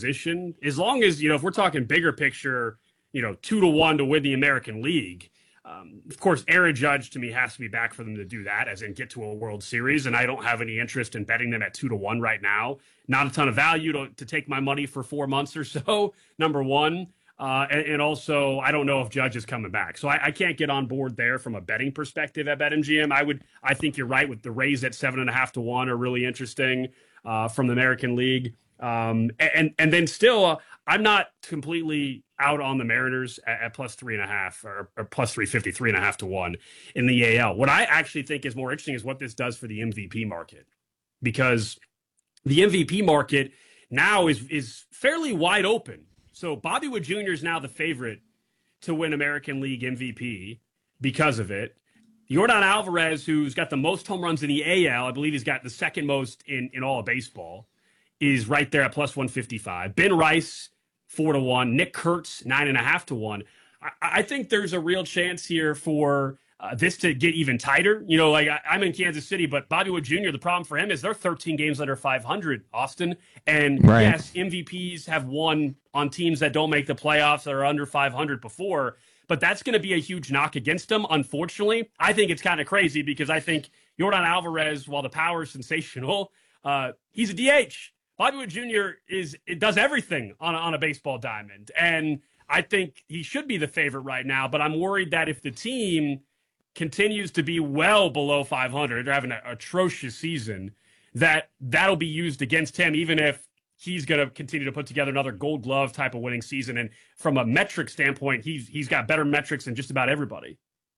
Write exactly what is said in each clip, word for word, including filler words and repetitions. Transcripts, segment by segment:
position, as long as, you know, if we're talking bigger picture, you know, two to one to win the American League, um, of course, Aaron Judge to me has to be back for them to do that, as in get to a World Series. And I don't have any interest in betting them at two to one right now. Not a ton of value to, to take my money for four months or so, number one. Uh, and, and also, I don't know if Judge is coming back. So I, I can't get on board there from a betting perspective at BetMGM. I would, I think you're right with the Rays at seven and a half to one are really interesting uh, from the American League. Um, and, and then still, uh, I'm not completely out on the Mariners at, at plus three and a half or, or plus three fifty, three and a half to one in the A L. What I actually think is more interesting is what this does for the M V P market, because the M V P market now is, is fairly wide open. So Bobby Witt Junior is now the favorite to win American League M V P because of it. Yordan Alvarez, who's got the most home runs in the A L, I believe he's got the second most in, in all of baseball, is right there at plus one fifty-five. Ben Rice, four to one. Nick Kurtz, nine and a half to one. I, I think there's a real chance here for uh, this to get even tighter. You know, like I, I'm in Kansas City, but Bobby Witt Junior, the problem for him is they're thirteen games under five hundred, Austin. And right. Yes, M V Ps have won on teams that don't make the playoffs that are under five hundred before, but that's going to be a huge knock against them. Unfortunately, I think it's kind of crazy because I think Yordan Alvarez, while the power is sensational, uh, he's a D H. Bobby Witt Junior is it does everything on, on a baseball diamond. And I think he should be the favorite right now, but I'm worried that if the team continues to be well below five hundred, they're having an atrocious season, that that'll be used against him, even if he's going to continue to put together another Gold Glove type of winning season. And from a metric standpoint, he's he's got better metrics than just about everybody.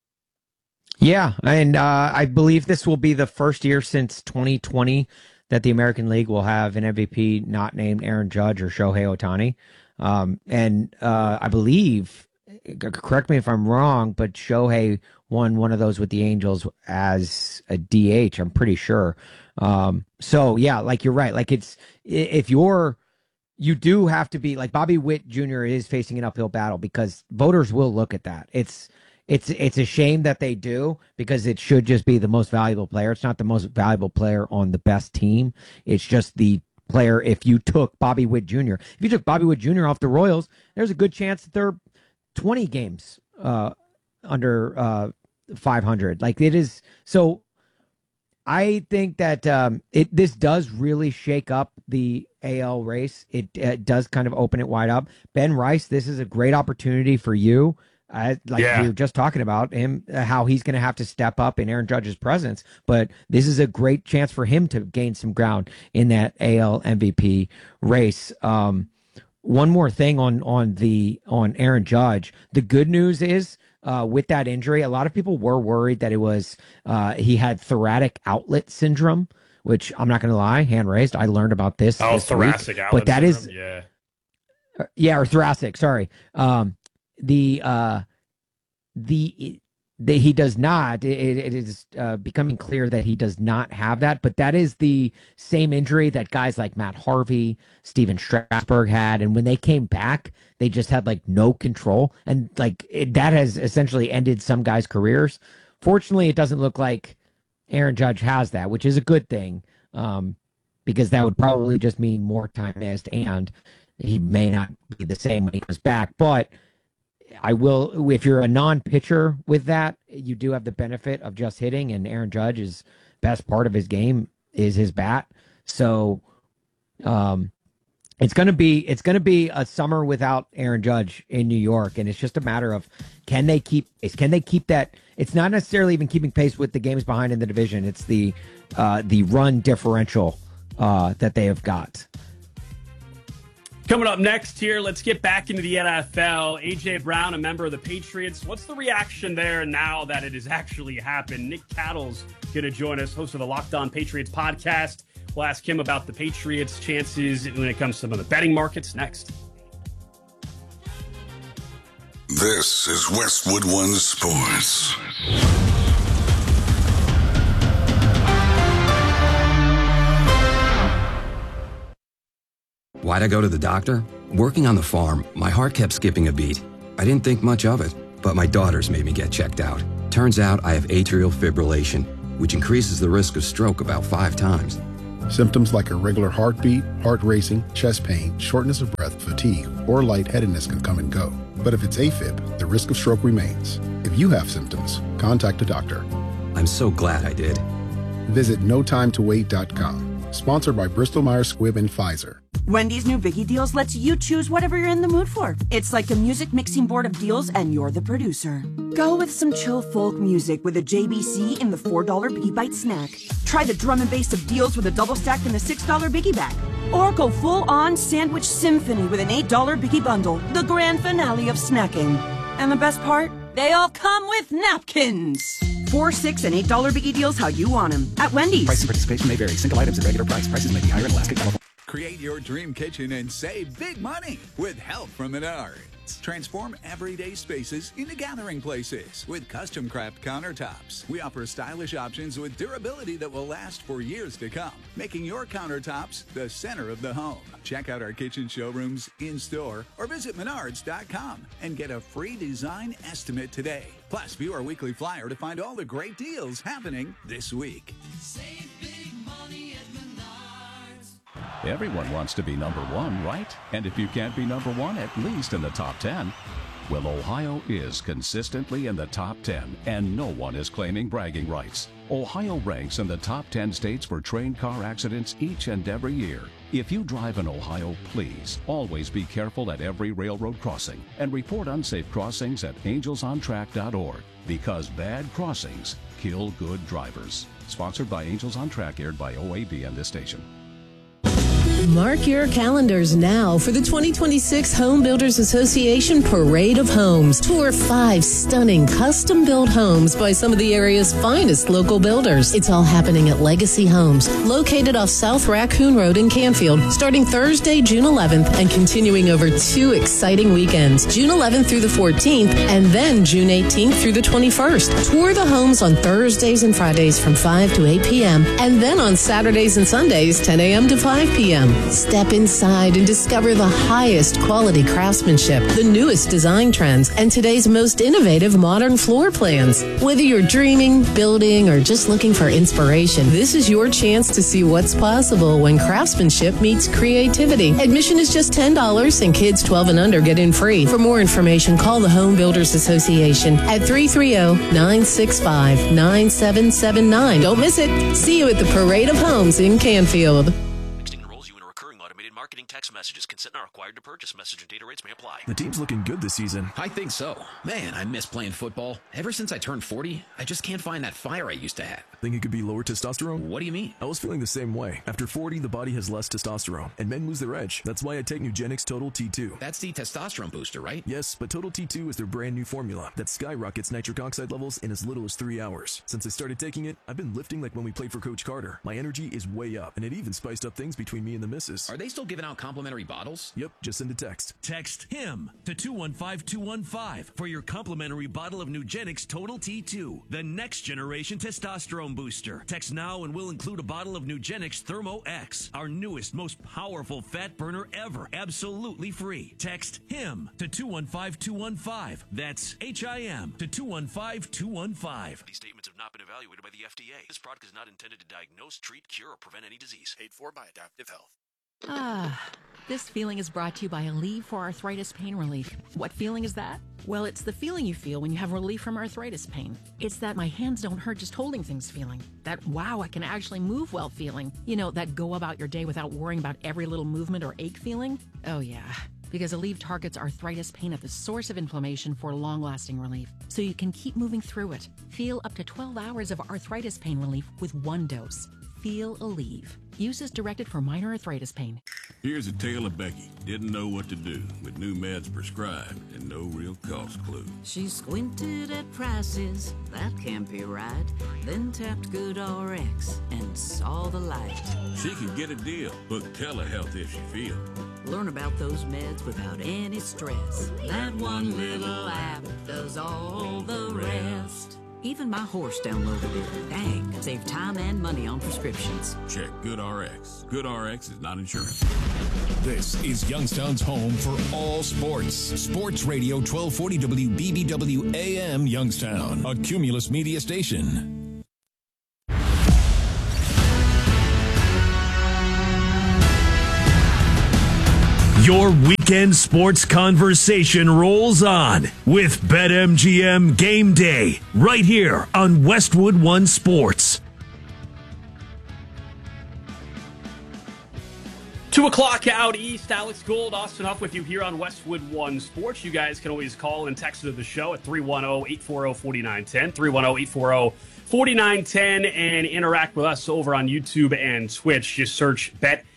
Yeah, and uh, I believe this will be the first year since twenty twenty that the American League will have an M V P not named Aaron Judge or Shohei Ohtani. Um, and uh, I believe, correct me if I'm wrong, but Shohei won one of those with the Angels as a D H, I'm pretty sure. Um, so, yeah, like you're right. Like it's, if you're, you do have to be, like Bobby Witt Junior is facing an uphill battle because voters will look at that. It's, It's it's a shame that they do because it should just be the most valuable player. It's not the most valuable player on the best team. It's just the player. If you took Bobby Witt Junior, if you took Bobby Witt Junior off the Royals, there's a good chance that they're twenty games uh, under uh, five hundred. Like it is. So I think that um, it this does really shake up the A L race. It, it does kind of open it wide up. Ben Rice, this is a great opportunity for you. I, like yeah. we were just talking about him, uh, how he's going to have to step up in Aaron Judge's presence. But this is a great chance for him to gain some ground in that A L M V P race. Um, one more thing on on the on Aaron Judge. The good news is uh, with that injury, a lot of people were worried that it was uh, he had thoracic outlet syndrome, which I'm not going to lie, hand raised. I learned about this. Oh, this thoracic week, outlet but that syndrome. is yeah, uh, yeah, or thoracic. Sorry. Um, The uh, the the he does not. It, it is uh, becoming clear that he does not have that. But that is the same injury that guys like Matt Harvey, Steven Strasburg had, and when they came back, they just had like no control, and like it, that has essentially ended some guys' careers. Fortunately, it doesn't look like Aaron Judge has that, which is a good thing, um, because that would probably just mean more time missed, and he may not be the same when he comes back, but. I will, if you're a non-pitcher with that, you do have the benefit of just hitting, and Aaron Judge's best part of his game is his bat. So, um, it's going to be, it's going to be a summer without Aaron Judge in New York. And it's just a matter of, can they keep pace? Can they keep that? It's not necessarily even keeping pace with the games behind in the division. It's the, uh, the run differential, uh, that they have got. Coming up next here, let's get back into the N F L. A J. Brown, a member of the Patriots. What's the reaction there now that it has actually happened? Nick Cattle's going to join us, host of the Locked On Patriots podcast. We'll ask him about the Patriots' chances when it comes to some of the betting markets next. This is Westwood One Sports. Why'd I go to the doctor? Working on the farm, my heart kept skipping a beat. I didn't think much of it, but my daughters made me get checked out. Turns out I have atrial fibrillation, which increases the risk of stroke about five times. Symptoms like irregular heartbeat, heart racing, chest pain, shortness of breath, fatigue, or lightheadedness can come and go. But if it's AFib, the risk of stroke remains. If you have symptoms, contact a doctor. I'm so glad I did. Visit no time to wait dot com. Sponsored by Bristol Myers Squibb and Pfizer. Wendy's new Biggie Deals lets you choose whatever you're in the mood for. It's like a music mixing board of deals, and you're the producer. Go with some chill folk music with a J B C in the four dollar Biggie Bite snack. Try the drum and bass of deals with a double stack in the six dollar Biggie Bag. Or go full-on sandwich symphony with an eight dollar Biggie Bundle, the grand finale of snacking. And the best part? They all come with napkins. Four, six, and eight dollar Biggie Deals how you want them at Wendy's. Price and participation may vary. Single items at regular price. Prices may be higher in Alaska, California. Create your dream kitchen and save big money with help from Menards. Transform everyday spaces into gathering places with custom craft countertops. We offer stylish options with durability that will last for years to come, making your countertops the center of the home. Check out our kitchen showrooms in-store or visit menards dot com and get a free design estimate today. Plus, view our weekly flyer to find all the great deals happening this week. Save big money at Menards. Everyone wants to be number one, right? And if you can't be number one, at least in the top ten. Well, Ohio is consistently in the top ten, and no one is claiming bragging rights. Ohio ranks in the top ten states for train car accidents each and every year. If you drive in Ohio, please always be careful at every railroad crossing and report unsafe crossings at angels on track dot org, because bad crossings kill good drivers. Sponsored by Angels on Track, aired by O A B and this station. Mark your calendars now for the twenty twenty-six Home Builders Association Parade of Homes. Tour five stunning custom-built homes by some of the area's finest local builders. It's all happening at Legacy Homes, located off South Raccoon Road in Canfield, starting Thursday, June eleventh, and continuing over two exciting weekends, June eleventh through the fourteenth, and then June eighteenth through the twenty-first. Tour the homes on Thursdays and Fridays from five to eight p.m., and then on Saturdays and Sundays, ten a.m. to five p.m. Step inside and discover the highest quality craftsmanship, the newest design trends, and today's most innovative modern floor plans. Whether you're dreaming, building, or just looking for inspiration, this is your chance to see what's possible when craftsmanship meets creativity. Admission is just ten dollars, and kids twelve and under get in free. For more information, call the Home Builders Association at three three zero, nine six five, nine seven seven nine. Don't miss it. See you at the Parade of Homes in Canfield. Marketing text messages. Consent not required to purchase. Message and data rates may apply. The team's looking good this season. I think so. Man, I miss playing football. Ever since I turned forty, I just can't find that fire I used to have. Think it could be lower testosterone? What do you mean? I was feeling the same way. After forty, the body has less testosterone, and men lose their edge. That's why I take Nugenix Total T two. That's the testosterone booster, right? Yes, but Total T two is their brand new formula that skyrockets nitric oxide levels in as little as three hours. Since I started taking it, I've been lifting like when we played for Coach Carter. My energy is way up, and it even spiced up things between me and the missus. Are they still giving out complimentary bottles? Yep, just send a text. Text HIM to two one five two one five for your complimentary bottle of Nugenix Total T two, the next generation testosterone booster. Text now and we'll include a bottle of Nugenix Thermo X, our newest, most powerful fat burner ever, absolutely free. Text HIM to two one five two one five. That's H I M to two one five two one five. These statements have not been evaluated by the F D A. This product is not intended to diagnose, treat, cure, or prevent any disease. Paid for by Adaptive Health. Ah, this feeling is brought to you by Aleve for Arthritis Pain Relief. What feeling is that? Well, it's the feeling you feel when you have relief from arthritis pain. It's that my hands don't hurt just holding things feeling. That, wow, I can actually move well feeling. You know, that go about your day without worrying about every little movement or ache feeling. Oh, yeah. Because Aleve targets arthritis pain at the source of inflammation for long-lasting relief, so you can keep moving through it. Feel up to twelve hours of arthritis pain relief with one dose. Feel Aleve. Use as directed for minor arthritis pain. Here's a tale of Becky. Didn't know what to do with new meds prescribed and no real cost clue. She squinted at prices, that can't be right. Then tapped GoodRx and saw the light. She can get a deal. Book telehealth if she feels. Learn about those meds without any stress. That one little app does all the rest. Even my horse downloaded it. Dang, save time and money on prescriptions. Check GoodRx. GoodRx is not insurance. This is Youngstown's home for all sports. Sports Radio twelve forty W B B W A M Youngstown, a Cumulus media station. Your weekend sports conversation rolls on with BetMGM Game Day right here on Westwood One Sports. Two o'clock out east. Alex Gold, Austin Huff with you here on Westwood One Sports. You guys can always call and text to the show at three one zero, eight four zero, four nine one zero, three one zero, eight four zero, four nine one zero, and interact with us over on YouTube and Twitch. Just search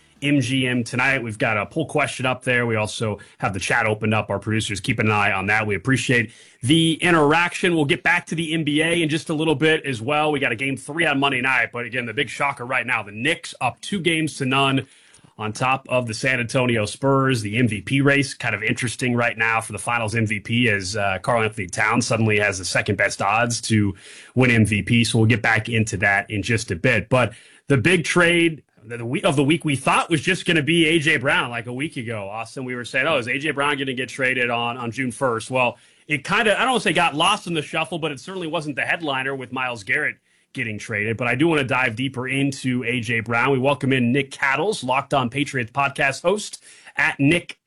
BetMGM tonight. We've got a poll question up there. We also have the chat opened up. Our producers keep an eye on that. We appreciate the interaction. We'll get back to the N B A in just a little bit as well. We got a game three on Monday night, but again, the big shocker right now, the Knicks up two games to none on top of the San Antonio Spurs. The M V P race, kind of interesting right now for the finals M V P, as uh, Karl Anthony Towns suddenly has the second best odds to win M V P. So we'll get back into that in just a bit. But the big trade the week of the week we thought was just going to be A J Brown like a week ago. Austin, we were saying, oh, is A J Brown going to get traded on, on June first? Well, it kind of, I don't want to say got lost in the shuffle, but it certainly wasn't the headliner with Myles Garrett getting traded. But I do want to dive deeper into A J Brown. We welcome in Nick Cattles, Locked On Patriots podcast host at Nick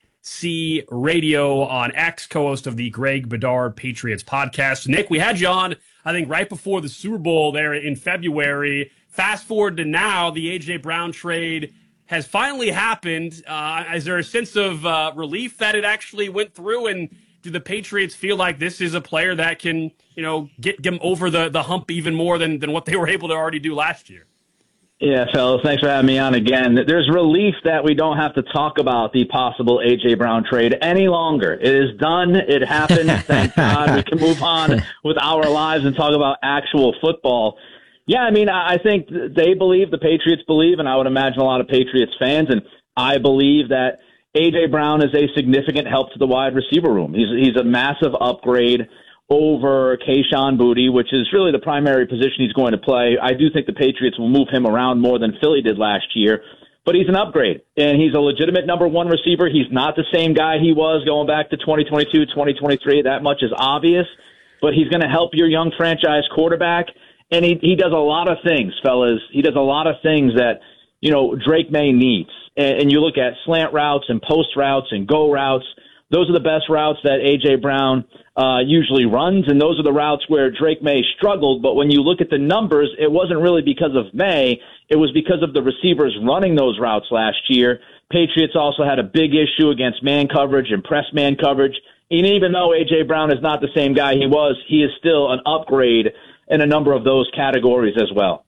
C Radio on X, co-host of the Greg Bedard Patriots podcast. Nick, we had you on, I think, right before the Super Bowl there in February. Fast forward to now, the A J Brown trade has finally happened. Uh, is there a sense of uh, relief that it actually went through? And do the Patriots feel like this is a player that can, you know, get them over the, the hump even more than, than what they were able to already do last year? Yeah, fellas, thanks for having me on again. There's relief that we don't have to talk about the possible A J Brown trade any longer. It is done. It happened. Thank God. We can move on with our lives and talk about actual football. Yeah, I mean, I think they believe, the Patriots believe, and I would imagine a lot of Patriots fans, and I believe that A J Brown is a significant help to the wide receiver room. He's he's a massive upgrade over Kayshon Boutte, which is really the primary position he's going to play. I do think the Patriots will move him around more than Philly did last year, but he's an upgrade, and he's a legitimate number one receiver. He's not the same guy he was going back to twenty twenty-two, twenty twenty-three. That much is obvious, but he's going to help your young franchise quarterback, and he, he does a lot of things, fellas. He does a lot of things that, you know, Drake May needs. And, and you look at slant routes and post routes and go routes. Those are the best routes that A J Brown uh, usually runs, and those are the routes where Drake May struggled. But when you look at the numbers, it wasn't really because of May. It was because of the receivers running those routes last year. Patriots also had a big issue against man coverage and press man coverage. And even though A J Brown is not the same guy he was, he is still an upgrade in a number of those categories as well.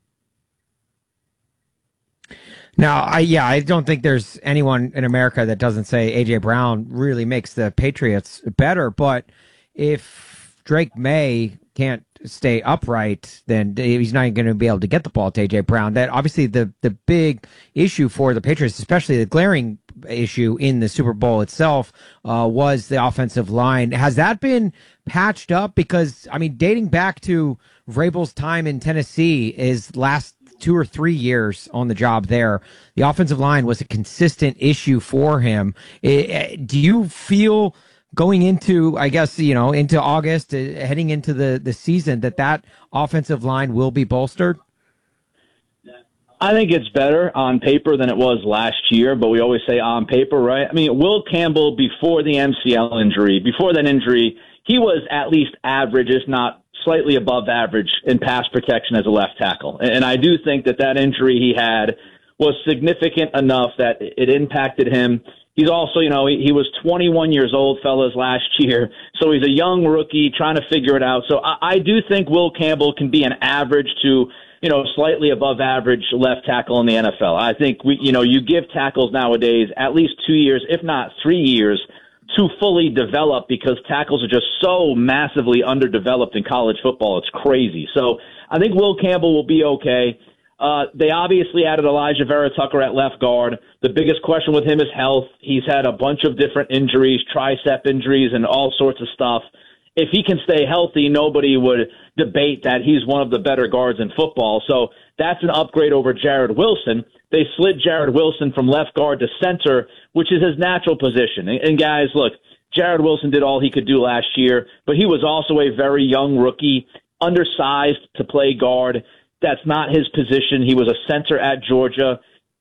Now, I yeah, I don't think there's anyone in America that doesn't say A J Brown really makes the Patriots better. But if Drake May can't stay upright, then he's not going to be able to get the ball to A J Brown. That obviously the the big issue for the Patriots, especially the glaring issue in the Super Bowl itself, uh, was the offensive line. Has that been patched up? Because I mean, dating back to Vrabel's time in Tennessee, is last two or three years on the job there, the offensive line was a consistent issue for him. It, do you feel going into, I guess, you know, into August, uh, heading into the, the season, that that offensive line will be bolstered? I think it's better on paper than it was last year, but we always say on paper, right? I mean, Will Campbell, before the M C L injury, before that injury, he was at least average, if not slightly above average in pass protection as a left tackle. And I do think that that injury he had was significant enough that it impacted him. He's also, you know, he, he was twenty-one years old, fellas, last year. So he's a young rookie trying to figure it out. So I, I do think Will Campbell can be an average to, you know, slightly above average left tackle in the N F L. I think we, you know, you give tackles nowadays at least two years, if not three years, to fully develop, because tackles are just so massively underdeveloped in college football. It's crazy. So I think Will Campbell will be okay. Uh, they obviously added Elijah Vera Tucker at left guard. The biggest question with him is health. He's had a bunch of different injuries, tricep injuries, and all sorts of stuff. If he can stay healthy, nobody would debate that he's one of the better guards in football. So that's an upgrade over Jared Wilson. They slid Jared Wilson from left guard to center, which is his natural position. And, and guys, look, Jared Wilson did all he could do last year, but he was also a very young rookie, undersized to play guard. That's not his position. He was a center at Georgia.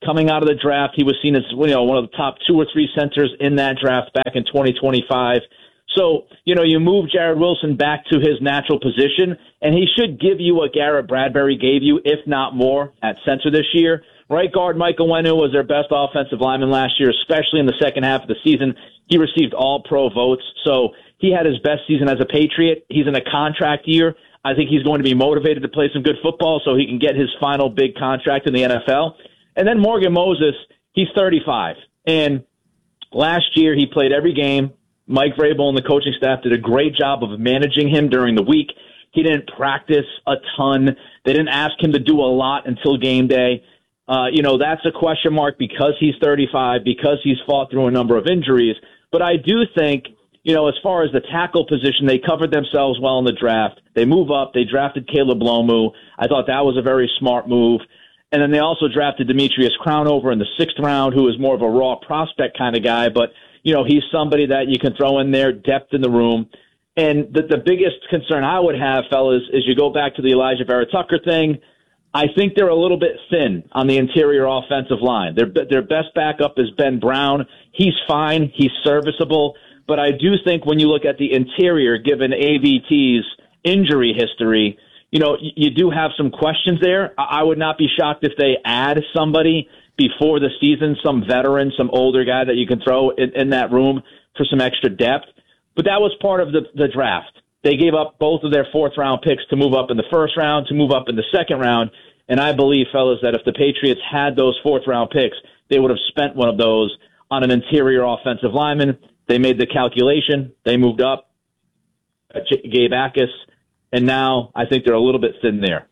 coming out of the draft. He was seen as, you know, one of the top two or three centers in that draft back in twenty twenty-five. So, you know, you move Jared Wilson back to his natural position, and he should give you what Garrett Bradbury gave you, if not more, at center this year. Right guard Michael Wenu was their best offensive lineman last year, especially in the second half of the season. He received all-pro votes, so he had his best season as a Patriot. He's in a contract year. I think he's going to be motivated to play some good football so he can get his final big contract in the N F L. And then Morgan Moses, he's thirty-five. And last year he played every game. Mike Vrabel and the coaching staff did a great job of managing him during the week. He didn't practice a ton. They didn't ask him to do a lot until game day. Uh, you know, that's a question mark because he's thirty-five, because he's fought through a number of injuries. But I do think, you know, as far as the tackle position, they covered themselves well in the draft. They move up. They drafted Caleb Lomu. I thought that was a very smart move. And then they also drafted Demetrius Crownover in the sixth round, who is more of a raw prospect kind of guy. But, you know, he's somebody that you can throw in there, depth in the room. And the, the biggest concern I would have, fellas, is you go back to the Elijah Vera Tucker thing. I think they're a little bit thin on the interior offensive line. Their their best backup is Ben Brown. He's fine. He's serviceable. But I do think when you look at the interior, given A V T's injury history, you know, you, you do have some questions there. I, I would not be shocked if they add somebody before the season, some veteran, some older guy that you can throw in, in that room for some extra depth. But that was part of the, the draft. They gave up both of their fourth-round picks to move up in the first round, to move up in the second round. And I believe, fellas, that if the Patriots had those fourth-round picks, they would have spent one of those on an interior offensive lineman. They made the calculation. They moved up, Gabe Akis, and now I think they're a little bit thin there.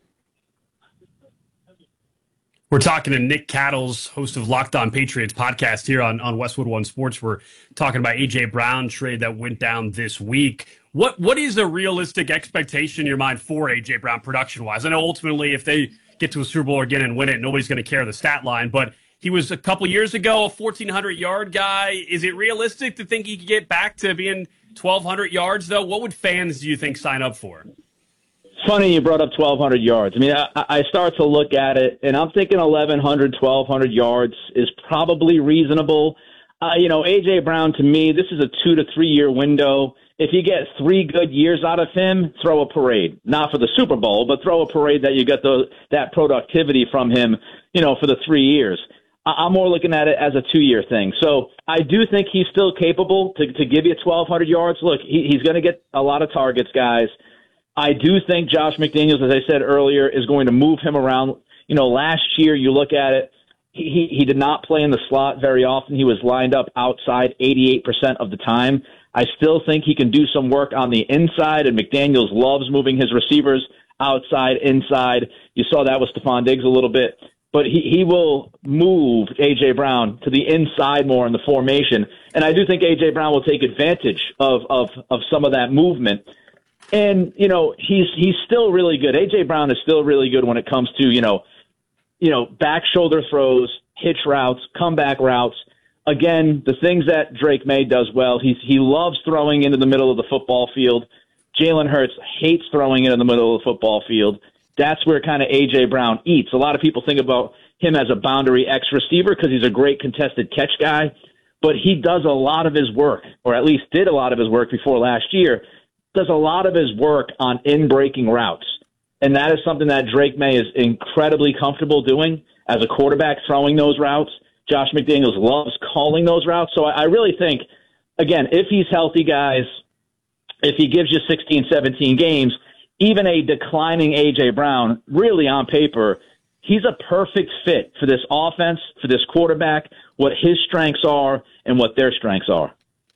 We're talking to Nick Cattles, host of Locked On Patriots podcast here on, on Westwood One Sports. We're talking about A J. Brown trade that went down this week. What What is a realistic expectation in your mind for A J. Brown production-wise? I know ultimately if they get to a Super Bowl again and win it, nobody's going to care the stat line, but he was a couple years ago a fourteen hundred yard guy. Is it realistic to think he could get back to being twelve hundred yards, though? What would fans, do you think, sign up for? It's funny you brought up twelve hundred yards. I mean, I, I start to look at it, and I'm thinking eleven hundred, twelve hundred yards is probably reasonable. Uh, you know, A J. Brown, to me, this is a two to three year window. If you get three good years out of him, throw a parade. Not for the Super Bowl, but throw a parade that you get the, that productivity from him, you know, for the three years. I'm more looking at it as a two-year thing. So I do think he's still capable to, to give you twelve hundred yards. Look, he, he's going to get a lot of targets, guys. I do think Josh McDaniels, as I said earlier, is going to move him around. You know, last year, you look at it, he, he, he did not play in the slot very often. He was lined up outside eighty-eight percent of the time. I still think he can do some work on the inside, and McDaniels loves moving his receivers outside, inside. You saw that with Stephon Diggs a little bit. But he, he will move A J. Brown to the inside more in the formation. And I do think A J. Brown will take advantage of, of, of some of that movement. And, you know, he's he's still really good. A J. Brown is still really good when it comes to, you know, you know, back shoulder throws, hitch routes, comeback routes. Again, the things that Drake May does well, he's, he loves throwing into the middle of the football field. Jalen Hurts hates throwing into the middle of the football field. That's where kind of A J. Brown eats. A lot of people think about him as a boundary X receiver because he's a great contested catch guy, but he does a lot of his work, or at least did a lot of his work before last year, does a lot of his work on in-breaking routes. And that is something that Drake May is incredibly comfortable doing as a quarterback, throwing those routes. Josh McDaniels loves calling those routes. So I, I really think, again, if he's healthy, guys, if he gives you sixteen, seventeen games, even a declining A J. Brown, really on paper, he's a perfect fit for this offense, for this quarterback, what his strengths are and what their strengths are.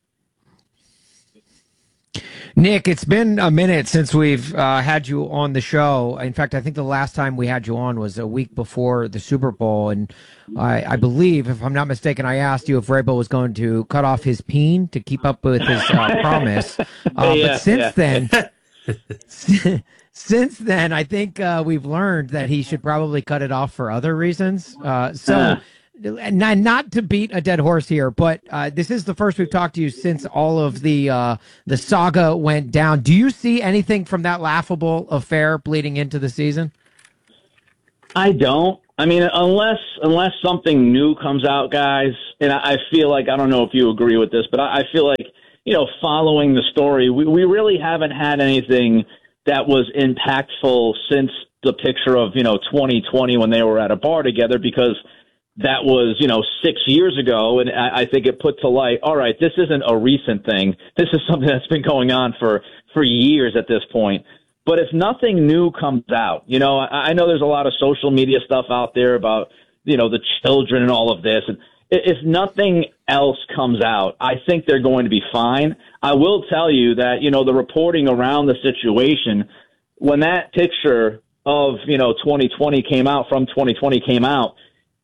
Nick, it's been a minute since we've uh, had you on the show. In fact, I think the last time we had you on was a week before the Super Bowl. And I, I believe, if I'm not mistaken, I asked you if Vrabel was going to cut off his peen to keep up with his uh, promise. Uh, yeah, but since yeah. then... Since then, I think uh, we've learned that he should probably cut it off for other reasons. Uh, so, not, not to beat a dead horse here, but uh, this is the first we've talked to you since all of the uh, the saga went down. Do you see anything from that laughable affair bleeding into the season? I don't. I mean, unless unless something new comes out, guys, and I, I feel like, I don't know if you agree with this, but I, I feel like, you know, following the story, we, we really haven't had anything that was impactful since the picture of, you know, twenty twenty when they were at a bar together, because that was, you know, six years ago. And I, I think it put to light, all right, this isn't a recent thing. This is something that's been going on for, for years at this point. But if nothing new comes out, you know, I, I know there's a lot of social media stuff out there about, you know, the children and all of this. And if nothing else comes out, I think they're going to be fine. I will tell you that, you know, the reporting around the situation, when that picture of, you know, twenty twenty came out, from twenty twenty came out,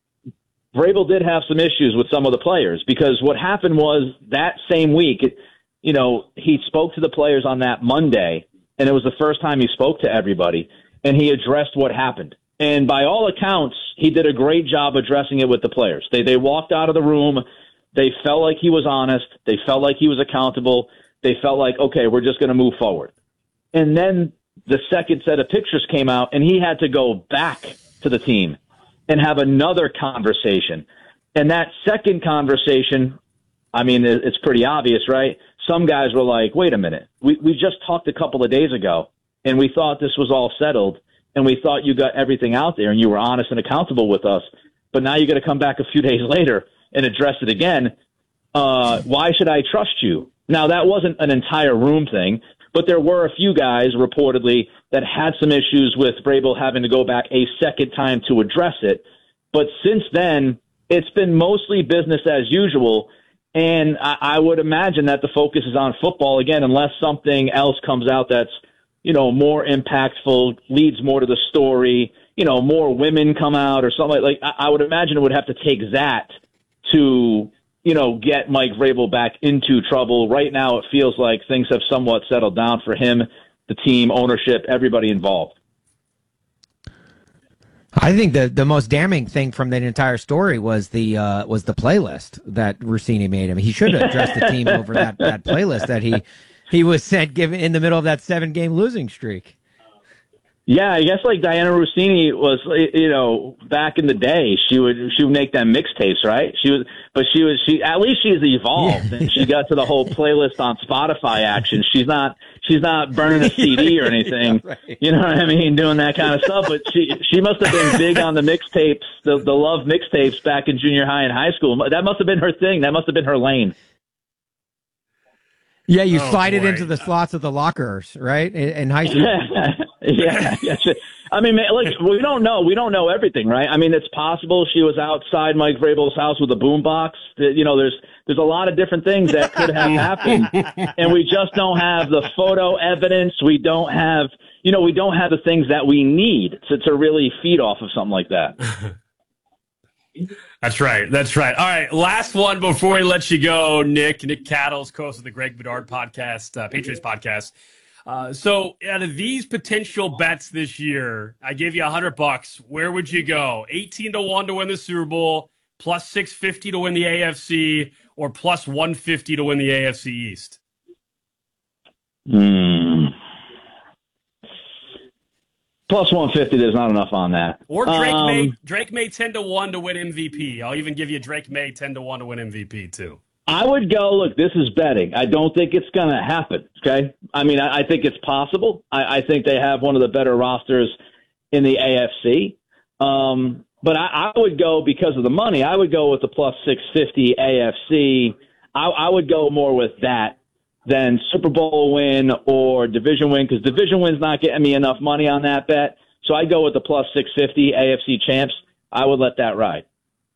Vrabel did have some issues with some of the players, because what happened was that same week, you know, he spoke to the players on that Monday, and it was the first time he spoke to everybody, and he addressed what happened. And by all accounts, he did a great job addressing it with the players. They they walked out of the room. They felt like he was honest. They felt like he was accountable. They felt like, okay, we're just going to move forward. And then the second set of pictures came out, and he had to go back to the team and have another conversation. And that second conversation, I mean, it's pretty obvious, right? Some guys were like, wait a minute, we, we just talked a couple of days ago, and we thought this was all settled, and we thought you got everything out there, and you were honest and accountable with us, but now you're going to come back a few days later and address it again. Uh, why should I trust you? Now, that wasn't an entire room thing, but there were a few guys reportedly that had some issues with Vrabel having to go back a second time to address it. But since then, it's been mostly business as usual. And I, I would imagine that the focus is on football again, unless something else comes out that's, you know, more impactful, leads more to the story, you know, more women come out or something like, like I, I would imagine it would have to take that to, you know, get Mike Vrabel back into trouble. Right now, it feels like things have somewhat settled down for him, the team, ownership, everybody involved. I think the the most damning thing from that entire story was the uh, was the playlist that Rossini made him. He should have addressed the team over that, that playlist that he he was sent given in the middle of that seven game losing streak. Yeah, I guess like Diana Rossini was, you know, back in the day, she would she would make them mixtapes, right? She was, but she was she at least she's evolved, yeah. And she got to the whole playlist on Spotify action. She's not she's not burning a C D or anything, yeah, right. You know what I mean, doing that kind of stuff. But she she must have been big on the mixtapes, the the love mixtapes back in junior high and high school. That must have been her thing. That must have been her lane. Yeah, you oh, slide boy. it into the slots of the lockers, right? In, in high school. yeah, yeah. I mean, man, look, we don't know. We don't know everything, right? I mean, it's possible she was outside Mike Vrabel's house with a boombox. You know, there's there's a lot of different things that could have happened, and we just don't have the photo evidence. We don't have, you know, we don't have the things that we need to to really feed off of something like that. That's right. That's right. All right. Last one before we let you go, Nick. Nick Cattles, host of the Greg Bedard podcast, uh, Patriots podcast. Uh, so out of these potential bets this year, I gave you a hundred bucks. Where would you go? eighteen to one to win the Super Bowl, plus six fifty to win the A F C, or plus one fifty to win the A F C East? Hmm. Plus one fifty, there's not enough on that. Or Drake um, May Drake May ten to one to win M V P. I'll even give you Drake May ten to one to win M V P too. I would go, look, this is betting. I don't think it's going to happen, okay? I mean, I, I think it's possible. I, I think they have one of the better rosters in the A F C. Um, but I, I would go, because of the money, I would go with the plus six fifty A F C. I, I would go more with that than Super Bowl win or division win, because division win's not getting me enough money on that bet. So I'd go with the plus six fifty A F C champs. I would let that ride.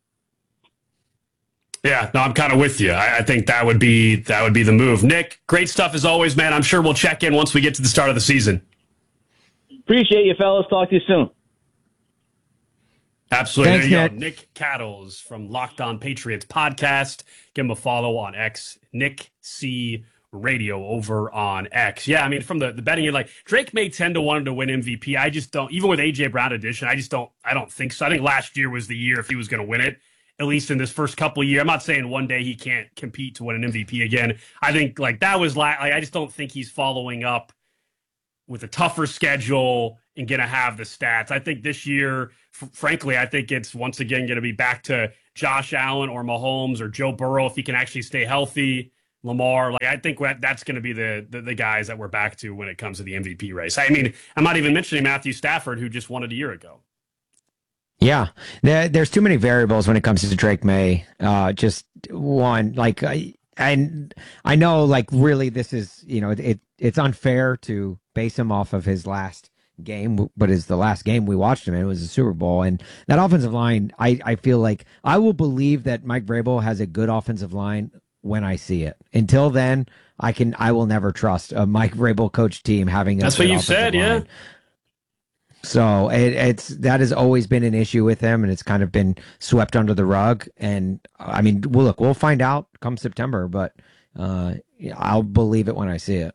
Yeah, no, I'm kind of with you. I, I think that would be that would be the move. Nick, great stuff as always, man. I'm sure we'll check in once we get to the start of the season. Appreciate you, fellas. Talk to you soon. Absolutely. Thanks, there you Nick. go. Nick Cattles from Locked On Patriots podcast. Give him a follow on X. Nick C. Radio over on X. Yeah, I mean, from the, the betting, like Drake May ten to one to win M V P. I just don't, even with A J Brown edition, I just don't, I don't think so. I think last year was the year if he was going to win it, at least in this first couple of years. I'm not saying one day he can't compete to win an M V P again. I think like that was, la- like, I just don't think he's following up with a tougher schedule and going to have the stats. I think this year, f- frankly, I think it's once again going to be back to Josh Allen or Mahomes or Joe Burrow if he can actually stay healthy. Lamar, like I think that's going to be the, the the guys that we're back to when it comes to the M V P race. I mean, I'm not even mentioning Matthew Stafford, who just won it a year ago. Yeah, there, there's too many variables when it comes to Drake May. Uh, just one, like, I, and I know, like, really, this is, you know, it it's unfair to base him off of his last game, but it's the last game we watched him in. It was the Super Bowl, and that offensive line, I I feel like I will believe that Mike Vrabel has a good offensive line when I see it. Until then, I can I will never trust a Mike Vrabel coach team having a That's what you said, line. yeah. So it, it's that has always been an issue with him, and it's kind of been swept under the rug. And I mean, well, look, we'll find out come September, but uh, I'll believe it when I see it.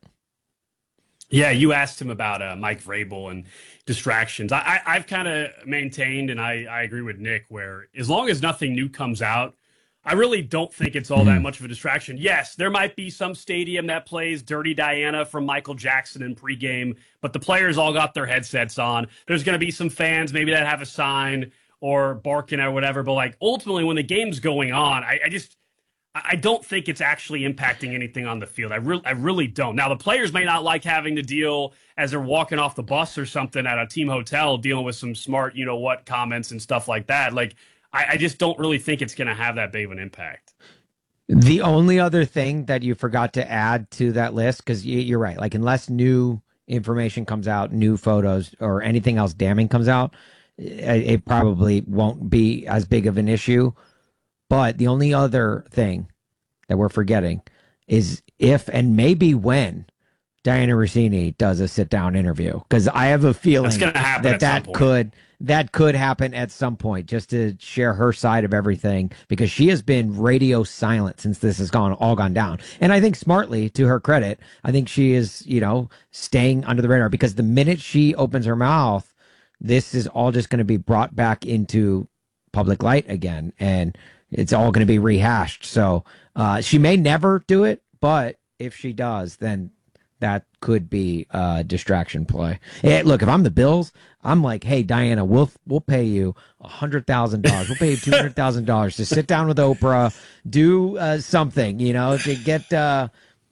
Yeah, you asked him about uh, Mike Vrabel and distractions. I, I, I've kind of maintained, and I, I agree with Nick, where as long as nothing new comes out, I really don't think it's all that much of a distraction. Yes, there might be some stadium that plays Dirty Diana from Michael Jackson in pregame, but the players all got their headsets on. There's going to be some fans maybe that have a sign or barking or whatever, but like ultimately when the game's going on, I, I just I don't think it's actually impacting anything on the field. I really I really don't. Now the players may not like having to deal as they're walking off the bus or something at a team hotel, dealing with some smart, you know what, comments and stuff like that. Like I just don't really think it's going to have that big of an impact. The only other thing that you forgot to add to that list, because you're right, like unless new information comes out, new photos or anything else damning comes out, it probably won't be as big of an issue. But the only other thing that we're forgetting is if and maybe when Diana Rossini does a sit-down interview, because I have a feeling that that could that could happen at some point, just to share her side of everything, because she has been radio silent since this has gone all gone down. And I think smartly, to her credit, I think she is, you know, staying under the radar, because the minute she opens her mouth, this is all just going to be brought back into public light again, and it's all going to be rehashed. So uh, she may never do it, but if she does, then that could be a distraction play. Hey, look, if I'm the Bills, I'm like, hey, Diana, we'll we'll pay you one hundred thousand dollars. We'll pay you two hundred thousand dollars to sit down with Oprah, do uh, something, you know, to get uh,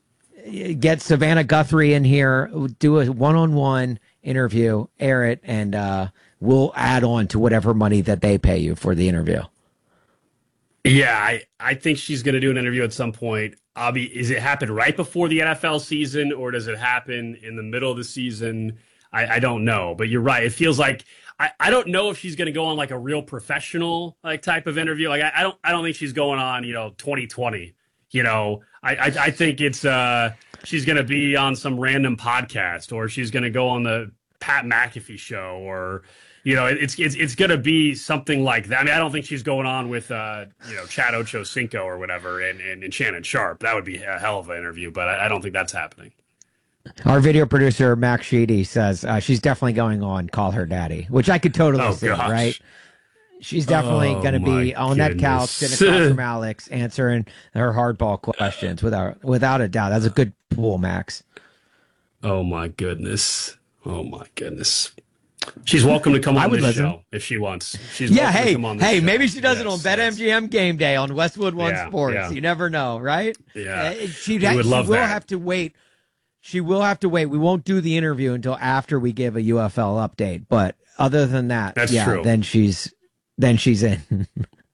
get Savannah Guthrie in here, do a one-on-one interview, air it, and uh, we'll add on to whatever money that they pay you for the interview. Yeah, I, I think she's going to do an interview at some point. I'll be, is it happen right before the N F L season, or does it happen in the middle of the season? I, I don't know, but you're right. It feels like I, I don't know if she's going to go on like a real professional like type of interview. Like I, I don't I don't think she's going on, you know, twenty twenty. You know, I I, I think it's uh she's going to be on some random podcast, or she's going to go on the Pat McAfee show, or you know, it's it's it's going to be something like that. I mean, I don't think she's going on with, uh, you know, Chad Ochocinco or whatever and, and, and Shannon Sharp. That would be a hell of an interview, but I, I don't think that's happening. Our video producer, Max Sheedy, says uh, she's definitely going on Call Her Daddy, which I could totally oh, see, gosh. right? She's definitely oh, going to be on goodness. that couch, sitting across from Alex, answering her hardball questions without without a doubt. That's a good pool, Max. Oh, my goodness. Oh, my goodness. She's welcome to come on this listen. show if she wants. She's yeah, welcome hey, to come on this hey, show. maybe she does yes, it on yes. BetMGM Game Day on Westwood One Yeah, Sports. yeah. You never know, right? Yeah, uh, she'd we ha- would she love will that. have to wait. She will have to wait. We won't do the interview until after we give a U F L update. But other than that, That's yeah, true. then she's then she's in.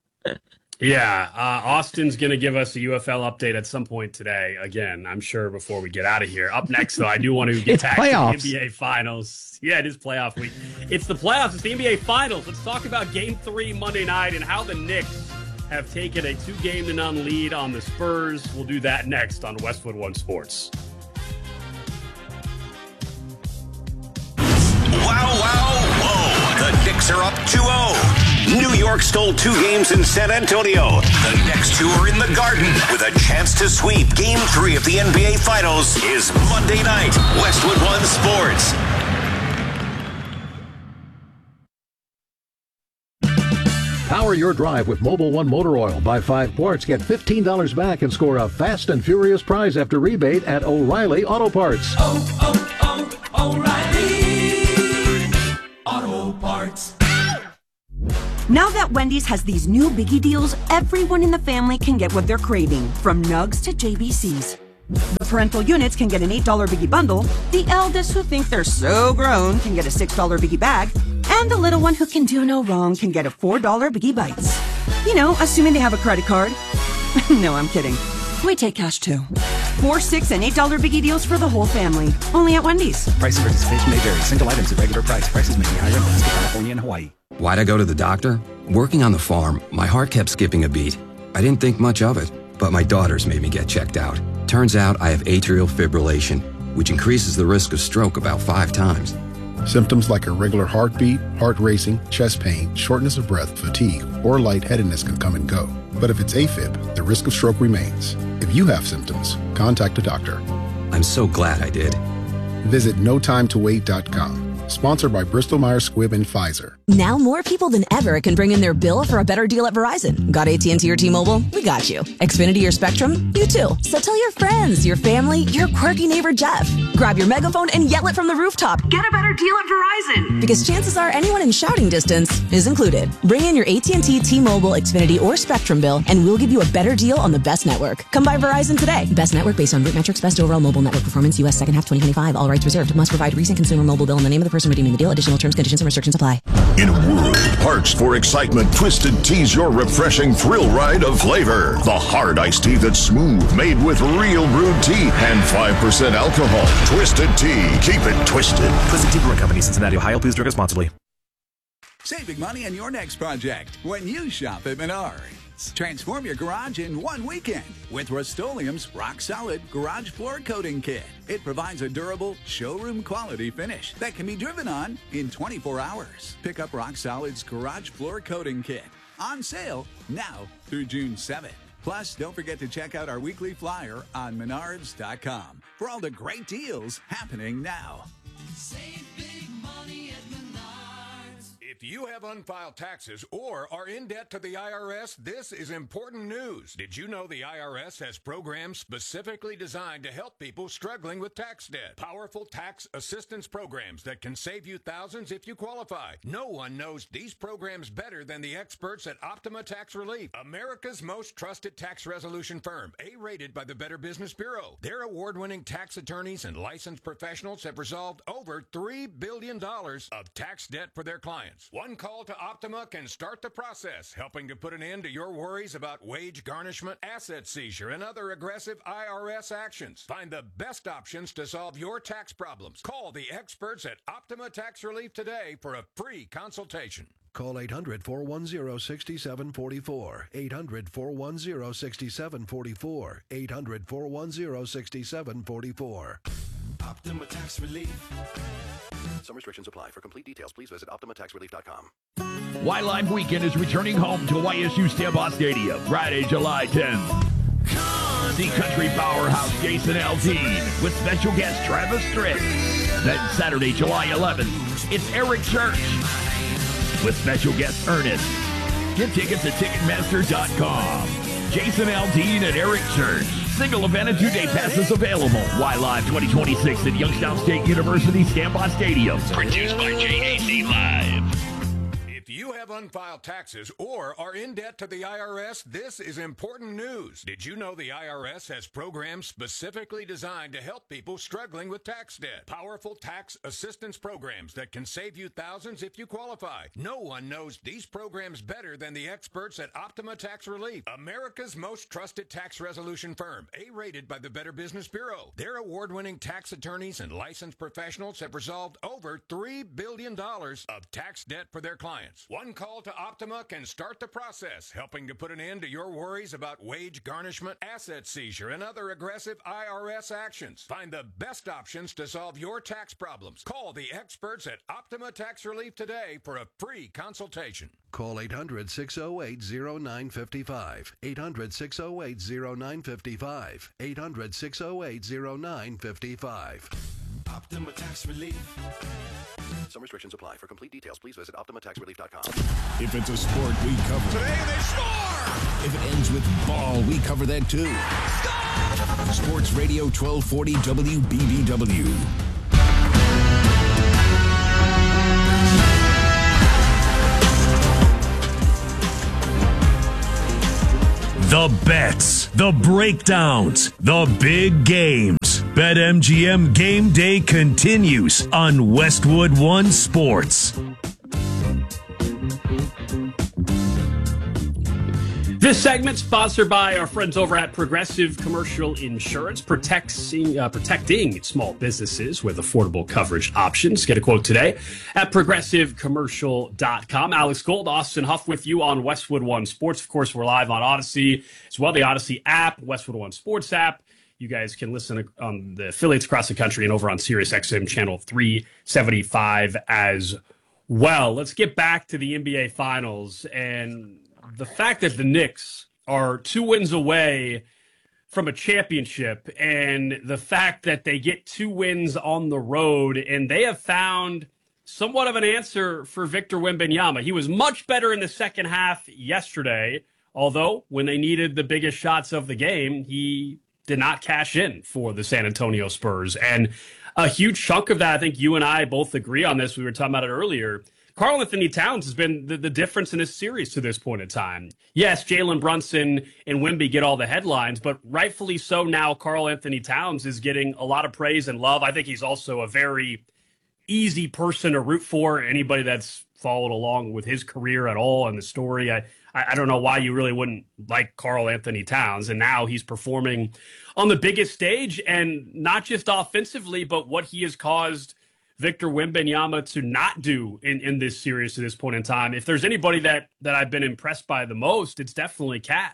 Yeah, uh, Austin's going to give us a U F L update at some point today. Again, I'm sure before we get out of here. Up next, though, I do want to get It's back playoffs. to the N B A Finals. Yeah, it is playoff week. It's the playoffs. It's the N B A Finals. Let's talk about Game three Monday night and how the Knicks have taken a two-game to none lead on the Spurs. We'll do that next on Westwood One Sports. Wow, wow, whoa. The Knicks are up two oh. New York stole two games in San Antonio. The next two are in the Garden with a chance to sweep Game three of the N B A Finals is Monday night. Westwood One Sports. Power your drive with Mobil One Motor Oil. Buy five quarts, get fifteen dollars back, and score a fast and furious prize after rebate at O'Reilly Auto Parts. Oh, oh, oh, O'Reilly Auto Parts. Now that Wendy's has these new biggie deals, everyone in the family can get what they're craving, from nugs to J B Cs. The parental units can get an eight dollar biggie bundle, the eldest who think they're so grown can get a six dollar biggie bag, and the little one who can do no wrong can get a four dollar biggie bites. You know, assuming they have a credit card. No, I'm kidding. We take cash too. Four, six, and eight dollar biggie deals for the whole family. Only at Wendy's. Price and participation may vary. Single items at regular price. Prices may be higher in Alaska, California, and Hawaii. Why'd I go to the doctor? Working on the farm, my heart kept skipping a beat. I didn't think much of it, but my daughters made me get checked out. Turns out I have atrial fibrillation, which increases the risk of stroke about five times. Symptoms like irregular heartbeat, heart racing, chest pain, shortness of breath, fatigue, or lightheadedness can come and go. But if it's AFib, the risk of stroke remains. If you have symptoms, contact a doctor. I'm so glad I did. Visit no time to wait dot com. Sponsored by Bristol Myers Squibb and Pfizer. Now more people than ever can bring in their bill for a better deal at Verizon. Got A T and T or T-Mobile? We got you. Xfinity or Spectrum? You too. So tell your friends, your family, your quirky neighbor Jeff. Grab your megaphone and yell it from the rooftop. Get a better deal at Verizon. Because chances are anyone in shouting distance is included. Bring in your A T and T, T-Mobile, Xfinity, or Spectrum bill and we'll give you a better deal on the best network. Come by Verizon today. Best network based on root metrics, best overall mobile network performance, U S second half twenty twenty-five. All rights reserved. Must provide recent consumer mobile bill and the name of the person redeeming the deal. Additional terms, conditions, and restrictions apply. In a world parched for excitement, Twisted Tea's your refreshing thrill ride of flavor. The hard iced tea that's smooth, made with real brewed tea and five percent alcohol. Twisted Tea. Keep it twisted. Twisted Tea Brewing Company, Cincinnati, Ohio. Please drink responsibly. Saving money on your next project when you shop at Menards. Transform your garage in one weekend with Rust-Oleum's Rock Solid Garage Floor Coating Kit. It provides a durable, showroom quality finish that can be driven on in twenty-four hours. Pick up Rock Solid's Garage Floor Coating Kit. On sale now through June seventh. Plus, don't forget to check out our weekly flyer on menards dot com for all the great deals happening now. Save big money at Menards. If you have unfiled taxes or are in debt to the I R S, this is important news. Did you know the I R S has programs specifically designed to help people struggling with tax debt? Powerful tax assistance programs that can save you thousands if you qualify. No one knows these programs better than the experts at Optima Tax Relief, America's most trusted tax resolution firm, A-rated by the Better Business Bureau. Their award-winning tax attorneys and licensed professionals have resolved over three billion dollars of tax debt for their clients. One call to Optima can start the process, helping to put an end to your worries about wage garnishment, asset seizure, and other aggressive I R S actions. Find the best options to solve your tax problems. Call the experts at Optima Tax Relief today for a free consultation. Call eight hundred, four one zero, six seven four four. eight hundred, four one zero, six seven four four. eight hundred, four one zero, six seven four four. Optima Tax Relief. Some restrictions apply. For complete details, please visit optima tax relief dot com. Y Live Weekend is returning home to Y S U Stambaugh Stadium Friday, July tenth. See country powerhouse Jason Aldean with special guest Travis Tritt. Then Saturday, July eleventh, it's Eric Church with special guest Ernest. Get tickets at ticketmaster dot com. Jason Aldean and Eric Church. Single event and two-day passes available. Y Live twenty twenty-six at Youngstown State University Stambaugh Stadium. Produced by J A C Live. If you have unfiled taxes or are in debt to the I R S, this is important news. Did you know the I R S has programs specifically designed to help people struggling with tax debt? Powerful tax assistance programs that can save you thousands if you qualify. No one knows these programs better than the experts at Optima Tax Relief, America's most trusted tax resolution firm, A-rated by the Better Business Bureau. Their award-winning tax attorneys and licensed professionals have resolved over three billion dollars of tax debt for their clients. One call to Optima can start the process, helping to put an end to your worries about wage garnishment, asset seizure, and other aggressive I R S actions. Find the best options to solve your tax problems. Call the experts at Optima Tax Relief today for a free consultation. Call eight hundred, six oh eight, oh nine five five. eight hundred, six oh eight, oh nine five five. eight hundred, six oh eight, oh nine five five. Optima Tax Relief. Some restrictions apply. For complete details, please visit optima tax relief dot com. If it's a sport, we cover Today it. they score! If it ends with ball, we cover that too. Score! Sports Radio twelve forty W B B W. The bets, the breakdowns, the big games. BetMGM Game Day continues on Westwood One Sports. This segment sponsored by our friends over at Progressive Commercial Insurance, protecting, uh, protecting small businesses with affordable coverage options. Get a quote today at progressive commercial dot com. Alex Gold, Austin Huff with you on Westwood One Sports. Of course, we're live on Odyssey as well, the Odyssey app, Westwood One Sports app. You guys can listen on the affiliates across the country and over on Sirius X M channel three seventy-five as well. Let's get back to the N B A Finals and the fact that the Knicks are two wins away from a championship, and the fact that they get two wins on the road, and they have found somewhat of an answer for Victor Wembanyama. He was much better in the second half yesterday, although when they needed the biggest shots of the game, he did not cash in for the San Antonio Spurs. And a huge chunk of that, I think you and I both agree on this, we were talking about it earlier, Karl Anthony Towns has been the, the difference in this series to this point in time. Yes, Jalen Brunson and Wemby get all the headlines, but rightfully so now Karl Anthony Towns is getting a lot of praise and love. I think he's also a very easy person to root for. Anybody that's followed along with his career at all and the story, I, I don't know why you really wouldn't like Karl Anthony Towns. And now he's performing on the biggest stage, and not just offensively, but what he has caused Victor Wembanyama to not do in, in this series to this point in time. If there's anybody that, that I've been impressed by the most, it's definitely Cat.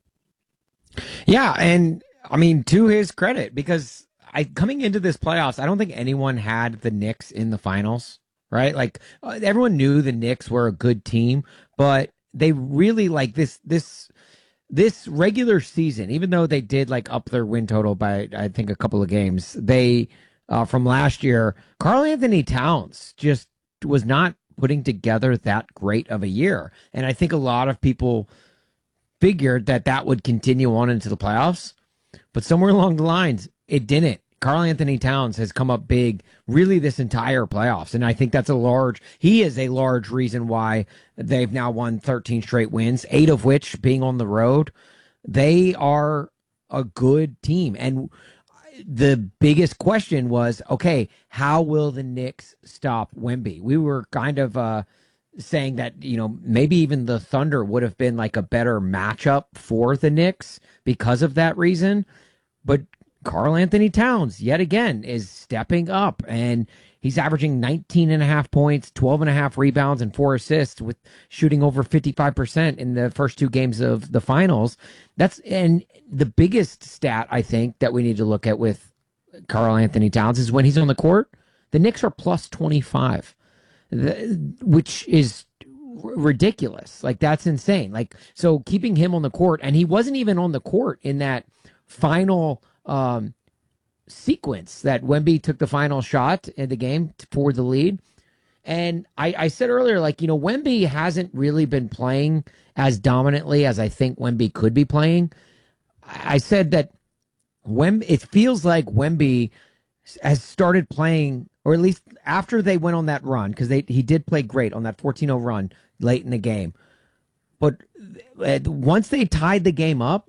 Yeah, and I mean, to his credit, because I coming into this playoffs, I don't think anyone had the Knicks in the finals, right? Like uh, everyone knew the Knicks were a good team, but they really like this this this regular season, even though they did like up their win total by I think a couple of games, they Uh, from last year, Karl Anthony Towns just was not putting together that great of a year. And I think a lot of people figured that that would continue on into the playoffs. But somewhere along the lines, it didn't. Karl Anthony Towns has come up big really this entire playoffs. And I think that's a large, he is a large reason why they've now won thirteen straight wins, eight of which being on the road. They are a good team. And the biggest question was, okay, how will the Knicks stop Wemby? We were kind of uh, saying that, you know, maybe even the Thunder would have been like a better matchup for the Knicks because of that reason. But Karl Anthony Towns, yet again, is stepping up, and he's averaging nineteen and a half points, twelve and a half rebounds, and four assists, with shooting over fifty-five percent in the first two games of the finals. That's and the biggest stat I think that we need to look at with Karl Anthony Towns is when he's on the court, the Knicks are plus twenty-five, which is ridiculous. Like, that's insane. Like, so keeping him on the court, and he wasn't even on the court in that final um, sequence that Wemby took the final shot in the game for the lead. And I, I said earlier, like, you know, Wemby hasn't really been playing as dominantly as I think Wemby could be playing. I said that Wemby, it feels like Wemby has started playing, or at least after they went on that run, because they he did play great on that fourteen oh run late in the game. But once they tied the game up,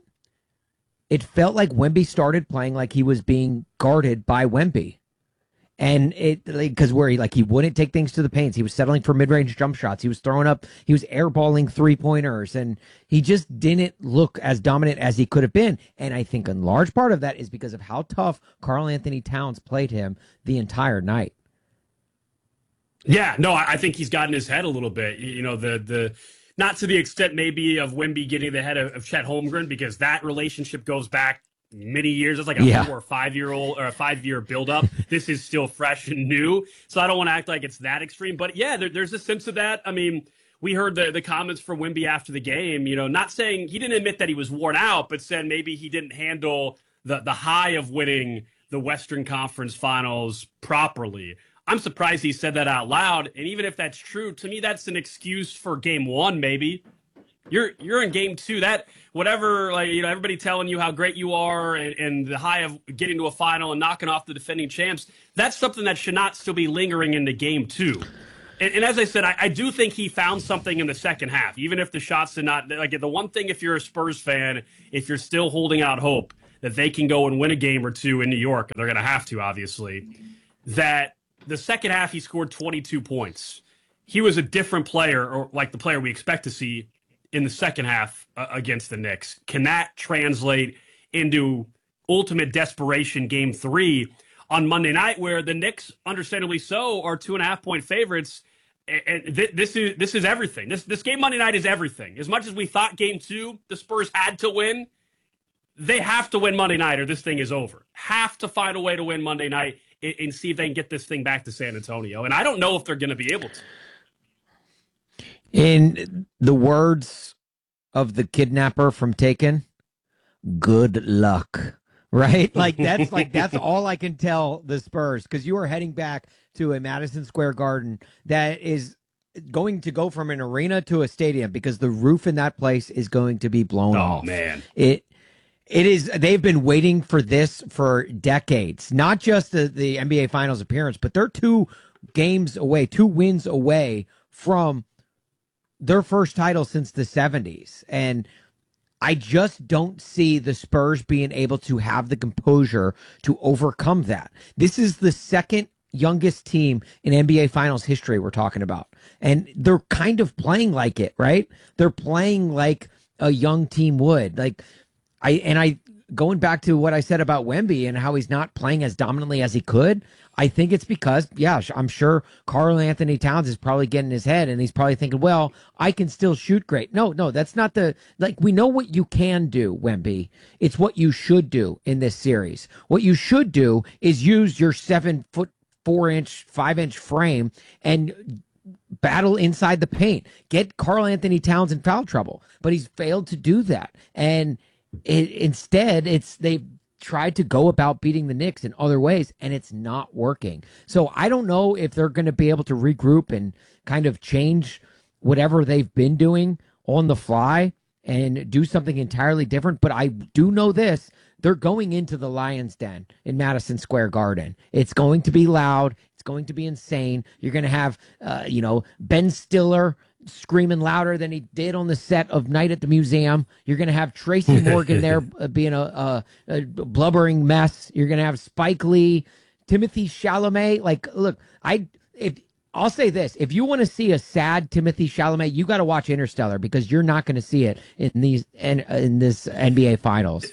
it felt like Wemby started playing like he was being guarded by Wemby. And it, because like, where he, like, he wouldn't take things to the paints. He was settling for mid-range jump shots. He was throwing up, he was airballing three-pointers, and he just didn't look as dominant as he could have been. And I think a large part of that is because of how tough Karl Anthony Towns played him the entire night. Yeah, no, I think he's gotten his head a little bit. You know, the the not to the extent maybe of Wemby getting the head of, of Chet Holmgren, because that relationship goes back many years. It's like a yeah. four or five year old or a five year buildup. This is still fresh and new, so I don't want to act like it's that extreme. But yeah, there, there's a sense of that. I mean, we heard the the comments from Wemby after the game. You know, not saying he didn't admit that he was worn out, but said maybe he didn't handle the the high of winning the Western Conference Finals properly. I'm surprised he said that out loud. And even if that's true, to me, that's an excuse for game one, maybe. You're you're in game two. That whatever, like, you know, everybody telling you how great you are and, and the high of getting to a final and knocking off the defending champs, that's something that should not still be lingering into game two. And, and as I said, I, I do think he found something in the second half, even if the shots did not. Like the one thing, if you're a Spurs fan, if you're still holding out hope that they can go and win a game or two in New York, they're going to have to, obviously, that the second half he scored twenty-two points. He was a different player, or like the player we expect to see in the second half uh, against the Knicks. Can that translate into ultimate desperation game three on Monday night, where the Knicks, understandably so, are two and a half point favorites? And th- this is this is everything. This this game Monday night is everything. As much as we thought game two, the Spurs had to win, they have to win Monday night or this thing is over. Have to find a way to win Monday night and, and see if they can get this thing back to San Antonio. And I don't know if they're going to be able to. In the words of the kidnapper from Taken, good luck. Right? Like that's like that's all I can tell the Spurs, because you are heading back to a Madison Square Garden that is going to go from an arena to a stadium, because the roof in that place is going to be blown oh, off. Oh man. It it is they've been waiting for this for decades. Not just the, the N B A Finals appearance, but they're two games away, two wins away from their first title since the seventies. And I just don't see the Spurs being able to have the composure to overcome that. This is the second youngest team in N B A Finals history we're talking about. And they're kind of playing like it, right? They're playing like a young team would. Like I and I going back to what I said about Wemby and how he's not playing as dominantly as he could, I think it's because, yeah, I'm sure Karl Anthony Towns is probably getting his head and he's probably thinking, well, I can still shoot great. No, no, that's not the, like, we know what you can do, Wemby. It's what you should do in this series. What you should do is use your seven foot, four inch, five inch frame and battle inside the paint. Get Karl Anthony Towns in foul trouble. But he's failed to do that. And it, instead, it's, they've, tried to go about beating the Knicks in other ways, and it's not working. So I don't know if they're going to be able to regroup and kind of change whatever they've been doing on the fly and do something entirely different. But I do know this. They're going into the Lions' Den in Madison Square Garden. It's going to be loud. It's going to be insane. You're going to have, uh, you know, Ben Stiller screaming louder than he did on the set of Night at the Museum. You're going to have Tracy Morgan there uh, being a, a, a blubbering mess. You're going to have Spike Lee, Timothy Chalamet. Like, look, I if I'll say this: if you want to see a sad Timothy Chalamet, you got to watch Interstellar, because you're not going to see it in these in, in this N B A Finals.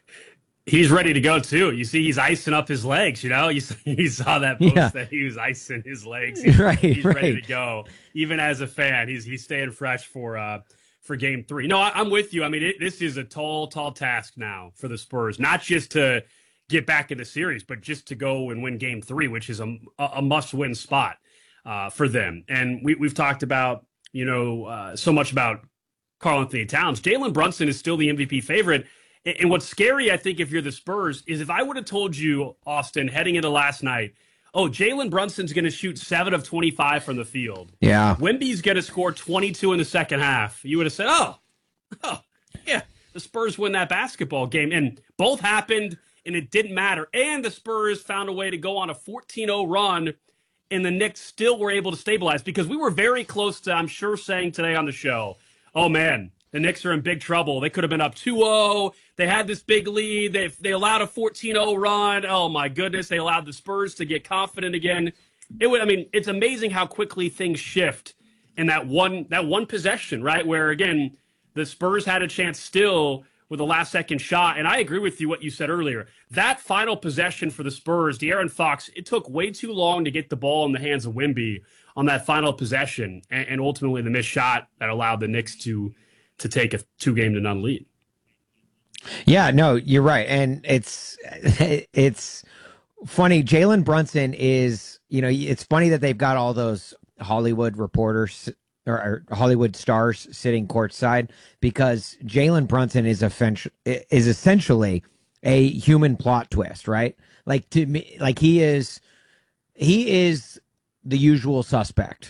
He's ready to go too. You see, he's icing up his legs. You know, you, you saw that post yeah. that he was icing his legs. He's, right, he's right. ready to go. Even as a fan, he's he's staying fresh for uh for game three. No, I, I'm with you. I mean, it, this is a tall, tall task now for the Spurs, not just to get back in the series, but just to go and win game three, which is a a must win spot uh, for them. And we we've talked about you know uh, so much about Karl Anthony Towns. Jalen Brunson is still the M V P favorite. And what's scary, I think, if you're the Spurs, is if I would have told you, Austin, heading into last night, oh, Jalen Brunson's going to shoot seven of twenty-five from the field. Yeah. Wemby's going to score twenty-two in the second half. You would have said, oh, oh, yeah, the Spurs win that basketball game. And both happened, and it didn't matter. And the Spurs found a way to go on a fourteen oh run, and the Knicks still were able to stabilize, because we were very close to, I'm sure, saying today on the show, oh, man, the Knicks are in big trouble. They could have been up two oh. They had this big lead. They they allowed a fourteen oh run. Oh, my goodness. They allowed the Spurs to get confident again. It would, I mean, it's amazing how quickly things shift in that one that one possession, right, where, again, the Spurs had a chance still with a last-second shot. And I agree with you what you said earlier. That final possession for the Spurs, De'Aaron Fox, it took way too long to get the ball in the hands of Wemby on that final possession, and, and ultimately the missed shot that allowed the Knicks to to take a two-game to none lead. Yeah, no, you're right. And it's it's funny. Jalen Brunson is, you know, it's funny that they've got all those Hollywood reporters or, or Hollywood stars sitting courtside, because Jalen Brunson is, offens- is essentially a human plot twist, right? Like to me, like he is, he is the usual suspect.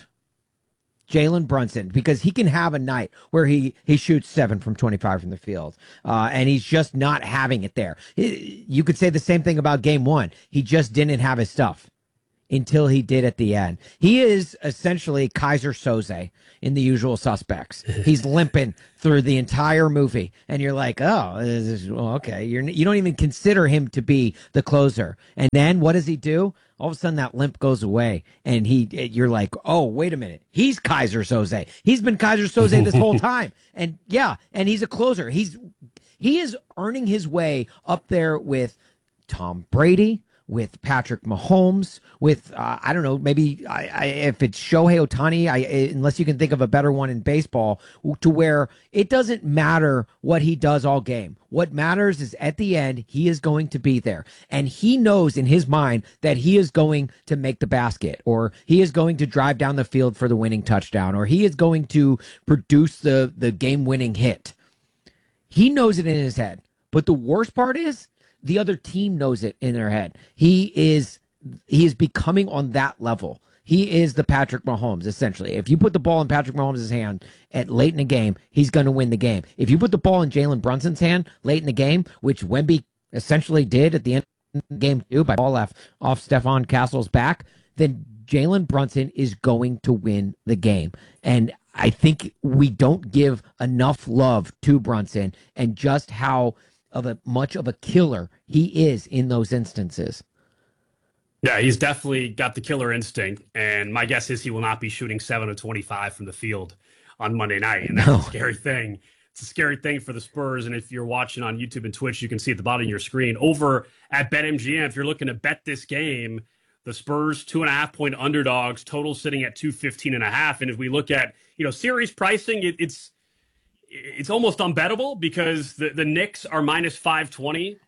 Jalen Brunson, because he can have a night where he, he shoots seven from twenty-five from the field, uh, and he's just not having it there. You could say the same thing about game one. He just didn't have his stuff. until he did at the end. He is essentially Kaiser Soze in The Usual Suspects. He's limping through the entire movie, and you're like, oh, this is, well, okay. You're, you don't even consider him to be the closer. And then what does he do? All of a sudden, that limp goes away, and he, you're like, oh, wait a minute. He's Kaiser Soze. He's been Kaiser Soze this whole time. And yeah, and he's a closer. He's he is earning his way up there with Tom Brady, with Patrick Mahomes, with, uh, I don't know, maybe I, I, if it's Shohei Ohtani, I, unless you can think of a better one in baseball, to where it doesn't matter what he does all game. What matters is at the end, he is going to be there. And he knows in his mind that he is going to make the basket, or he is going to drive down the field for the winning touchdown, or he is going to produce the, the game-winning hit. He knows it in his head. But the worst part is, the other team knows it in their head. He is he is becoming on that level. He is the Patrick Mahomes, essentially. If you put the ball in Patrick Mahomes' hand at late in the game, he's going to win the game. If you put the ball in Jalen Brunson's hand late in the game, which Wemby essentially did at the end of the game too, by ball off, off Stephon Castle's back, then Jalen Brunson is going to win the game. And I think we don't give enough love to Brunson and just how of a much of a killer he is in those instances. Yeah, he's definitely got the killer instinct, and my guess is he will not be shooting seven of twenty-five from the field on Monday night, and that's No. a scary thing. It's a scary thing for the Spurs, and if you're watching on YouTube and Twitch, you can see at the bottom of your screen. Over at BetMGM, if you're looking to bet this game, the Spurs two and a half point underdogs, total sitting at two fifteen and a half. And if we look at, you know, series pricing, it, it's it's almost unbettable because the, the Knicks are minus five twenty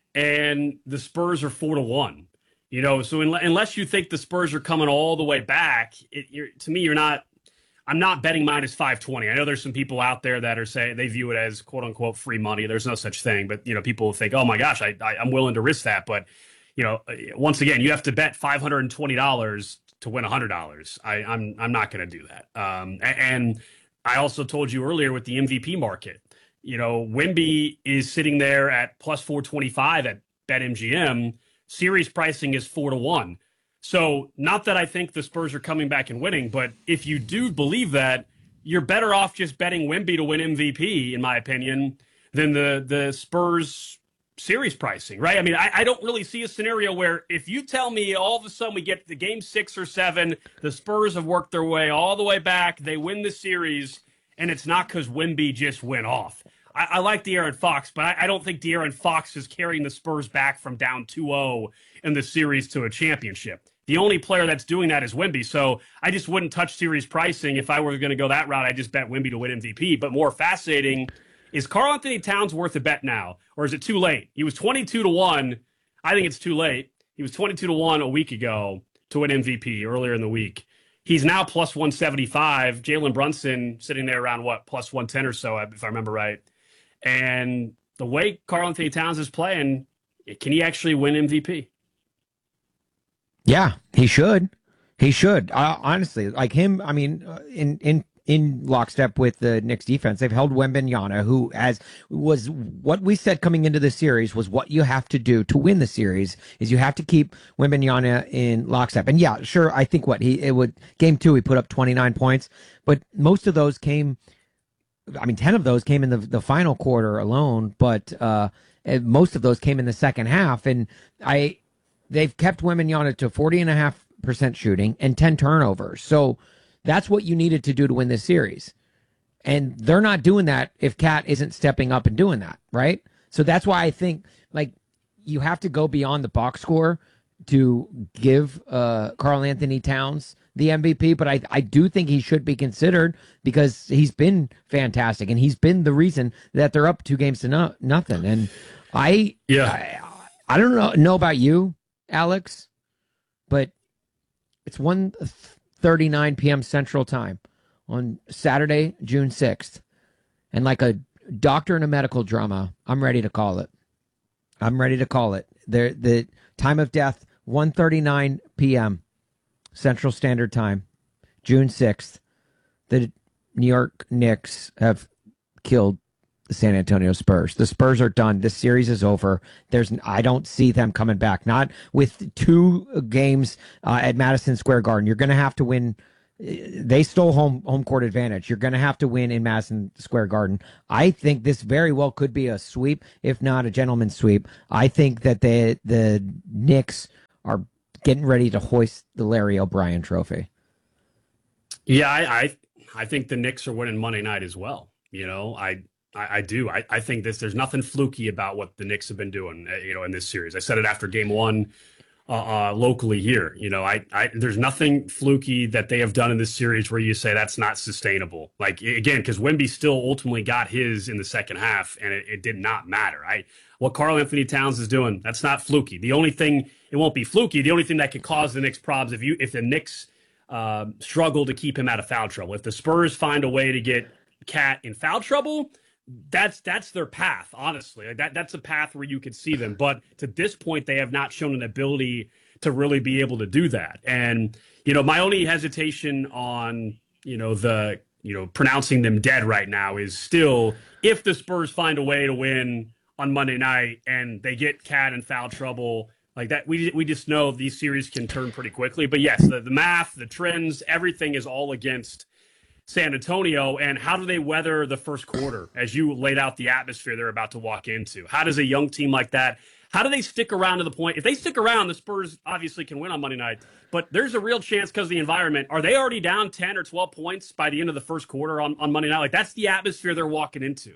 and the Spurs are four to one. You know, so in, unless you think the Spurs are coming all the way back, it, you're, to me, you're not. I'm not betting minus five twenty. I know there's some people out there that are saying they view it as quote unquote free money. There's no such thing, but you know, people think, oh my gosh, I, I I'm willing to risk that. But you know, once again, you have to bet five hundred twenty dollars to win one hundred dollars. I I'm I'm not going to do that. Um, and, and I also told you earlier with the M V P market, you know, Wemby is sitting there at plus four twenty-five at BetMGM. Series pricing is four to one. So not that I think the Spurs are coming back and winning, but if you do believe that, you're better off just betting Wemby to win M V P, in my opinion, than the the Spurs series pricing, right? I mean, I, I don't really see a scenario where if you tell me all of a sudden we get to game six or seven, the Spurs have worked their way all the way back, they win the series, and it's not because Wemby just went off. I, I like De'Aaron Fox, but I, I don't think De'Aaron Fox is carrying the Spurs back from down two oh in the series to a championship. The only player that's doing that is Wemby. So I just wouldn't touch series pricing. If I were going to go that route, I just bet Wemby to win M V P. But more fascinating, is Karl-Anthony Towns worth a bet now? Or is it too late? He was twenty-two to one. I think it's too late. He was twenty-two to one a week ago to win M V P earlier in the week. He's now plus one seventy-five. Jalen Brunson sitting there around, what, plus one ten or so, if I remember right. And the way Karl-Anthony Towns is playing, can he actually win M V P? Yeah, he should. He should. Uh, honestly, like him, I mean, uh, in in in lockstep with the Knicks defense, they've held Wembanyama, who as was what we said coming into the series was what you have to do to win the series is you have to keep Wembanyama in lockstep. And yeah, sure, I think what he it would game two he put up twenty-nine points, but most of those came. I mean, ten of those came in the the final quarter alone, but uh, most of those came in the second half, and I. They've kept Wembanyama to forty and a half percent shooting and ten turnovers. So that's what you needed to do to win this series. And they're not doing that if Cat isn't stepping up and doing that, right? So that's why I think like you have to go beyond the box score to give uh, Karl-Anthony Towns the M V P, but I, I do think he should be considered because he's been fantastic and he's been the reason that they're up two games to no, nothing. And I, yeah, I, I don't know, know about you, Alex, but it's one thirty-nine p.m. Central Time on Saturday, June sixth. And like a doctor in a medical drama, I'm ready to call it. I'm ready to call it. The, the time of death, one thirty-nine p.m. Central Standard Time, June sixth. The New York Knicks have killed the San Antonio Spurs. The Spurs are done. This series is over. There's, I don't see them coming back. Not with two games uh, at Madison Square Garden. You're going to have to win. They stole home home court advantage. You're going to have to win in Madison Square Garden. I think this very well could be a sweep, if not a gentleman's sweep. I think that the the Knicks are getting ready to hoist the Larry O'Brien Trophy. Yeah, I, I I think the Knicks are winning Monday night as well. You know, I I, I do. I, I think this. There's nothing fluky about what the Knicks have been doing. You know, in this series. I said it after Game One. Uh, uh, locally here, you know, I, I, there's nothing fluky that they have done in this series where you say that's not sustainable. Like, again, because Wemby still ultimately got his in the second half, and it, it did not matter. I, what Karl Anthony Towns is doing, that's not fluky. The only thing, it won't be fluky. The only thing that could cause the Knicks problems if you, if the Knicks uh, struggle to keep him out of foul trouble. If the Spurs find a way to get Cat in foul trouble, that's that's their path, honestly. Like that that's a path where you could see them. But to this point, they have not shown an ability to really be able to do that. And, you know, my only hesitation on, you know, the, you know, pronouncing them dead right now is still if the Spurs find a way to win on Monday night and they get Cat in foul trouble like that, we we just know these series can turn pretty quickly. But yes, the, the math, the trends, everything is all against San Antonio. And how do they weather the first quarter as you laid out the atmosphere they're about to walk into? How does a young team like that, how do they stick around to the point? If they stick around, the Spurs obviously can win on Monday night, but there's a real chance because of the environment. Are they already down ten or twelve points by the end of the first quarter on, on Monday night? Like that's the atmosphere they're walking into.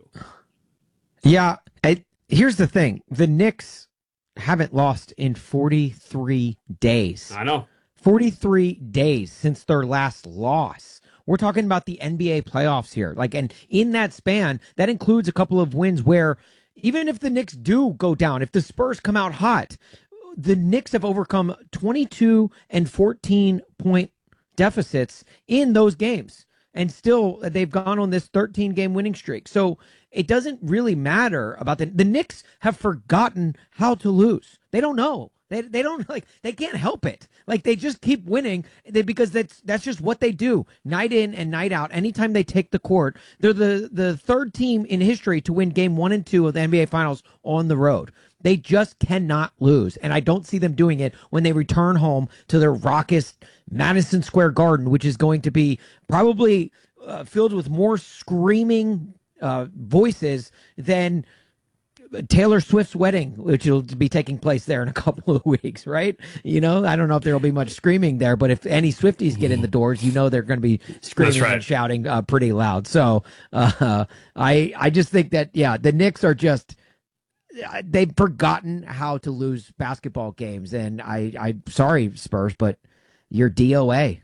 Yeah. I, here's the thing. The Knicks haven't lost in forty-three days. I know. forty-three days since their last loss. We're talking about the N B A playoffs here. Like, and in that span, that includes a couple of wins where even if the Knicks do go down, if the Spurs come out hot, the Knicks have overcome twenty-two and fourteen point deficits in those games. And still, they've gone on this thirteen game winning streak. So it doesn't really matter about the, the Knicks have forgotten how to lose. They don't know. They they don't like they can't help it. Like they just keep winning they, because that's that's just what they do night in and night out. Anytime they take the court, they're the the third team in history to win game one and two of the N B A Finals on the road. They just cannot lose, and I don't see them doing it when they return home to their raucous Madison Square Garden, which is going to be probably uh, filled with more screaming uh, voices than Taylor Swift's wedding, which will be taking place there in a couple of weeks, right? You know, I don't know if there will be much screaming there, but if any Swifties get in the doors, you know they're going to be screaming right. and shouting uh, pretty loud. So uh, I I just think that, yeah, the Knicks are just, they've forgotten how to lose basketball games. And I, I'm sorry, Spurs, but you're D O A.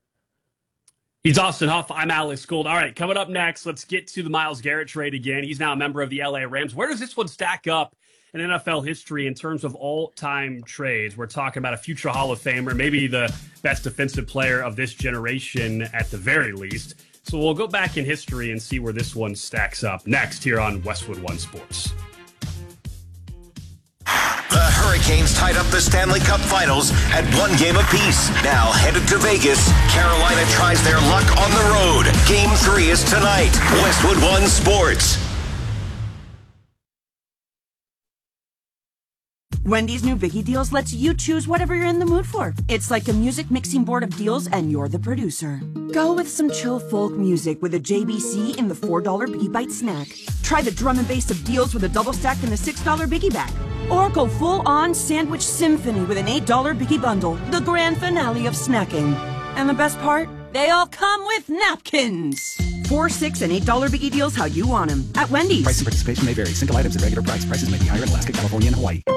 He's Austin Huff. I'm Alex Gold. All right, coming up next, let's get to the Myles Garrett trade again. He's now a member of the L A Rams. Where does this one stack up in N F L history in terms of all-time trades? We're talking about a future Hall of Famer, maybe the best defensive player of this generation at the very least. So we'll go back in history and see where this one stacks up next here on Westwood One Sports. The Hurricanes tied up the Stanley Cup Finals at one game apiece. Now headed to Vegas, Carolina tries their luck on the road. Game three is tonight. Westwood One Sports. Wendy's new Biggie Deals lets you choose whatever you're in the mood for. It's like a music mixing board of deals, and you're the producer. Go with some chill folk music with a J B C in the four dollar Biggie Bite snack. Try the drum and bass of deals with a double stack in the six dollar Biggie bag. Or go full-on sandwich symphony with an eight dollar Biggie bundle, the grand finale of snacking. And the best part? They all come with napkins. Four, six, and eight dollar Biggie Deals how you want them at Wendy's. Price and participation may vary. Single items at regular price. Prices may be higher in Alaska, California, and Hawaii.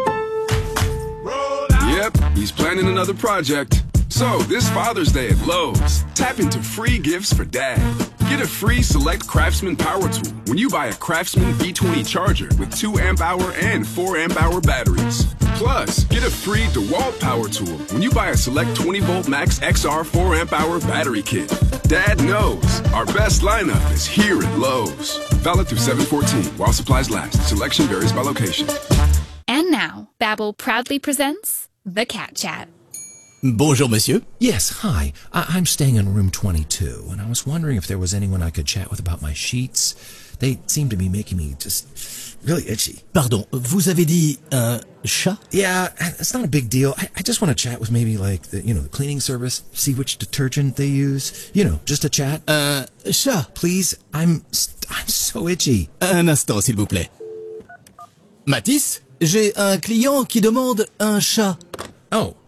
Yep, he's planning another project. So, this Father's Day at Lowe's, tap into free gifts for Dad. Get a free Select Craftsman power tool when you buy a Craftsman V twenty charger with two amp hour and four amp hour batteries. Plus, get a free DeWalt power tool when you buy a Select twenty volt Max X R four amp hour battery kit. Dad knows our best lineup is here at Lowe's. Valid through seven fourteen while supplies last. Selection varies by location. And now, Babbel proudly presents The Cat Chat. Bonjour, monsieur. Yes, hi. I- I'm staying in room twenty-two, and I was wondering if there was anyone I could chat with about my sheets, They seem to be making me just really itchy. Pardon, vous avez dit un chat? Yeah, it's not a big deal. I, I just want to chat with maybe like the, you know, the cleaning service, see which detergent they use. You know, just a chat. Un chat? Please, I'm, I'm so itchy. Un instant, s'il vous plaît. Mathis, j'ai un client qui demande un chat. Oh,